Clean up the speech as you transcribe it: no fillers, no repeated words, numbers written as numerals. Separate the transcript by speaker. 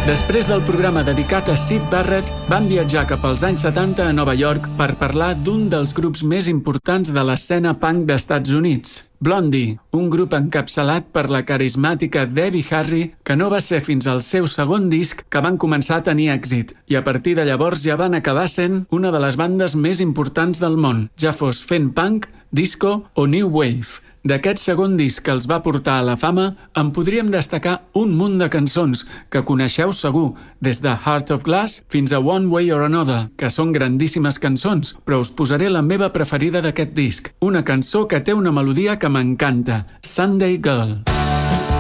Speaker 1: Després del programa dedicat a Syd Barrett, van viatjar cap als anys 70 a Nova York per parlar d'un dels grups més importants de l'escena punk d'Estats Units, Blondie, un grup encapçalat per la carismàtica Debbie Harry, que no va ser fins al seu segon disc que van començar a tenir èxit, i a partir de llavors ja van acabar sent una de les bandes més importants del món, ja fos fent punk, disco o new wave. D'aquest segon disc que els va portar a la fama, en podríem destacar un munt de cançons que coneixeu segur, des de Heart of Glass fins a One Way or Another, que són grandíssimes cançons, però us posaré la meva preferida d'aquest disc, una cançó que té una melodia que m'encanta, Sunday Girl.